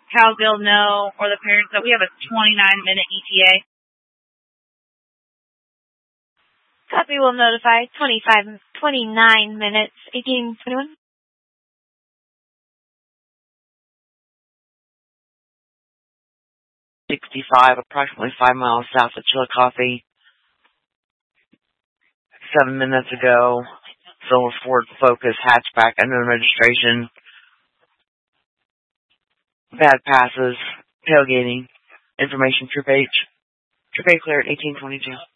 Calville know, or the parents that we have a 29-minute ETA. Copy will notify 29 minutes, 1821. 65, approximately 5 miles south of Chillicothe. 7 minutes ago, silver Ford Focus hatchback, unknown registration. Bad passes, tailgating. Information, Troop H. Troop A cleared, 1822.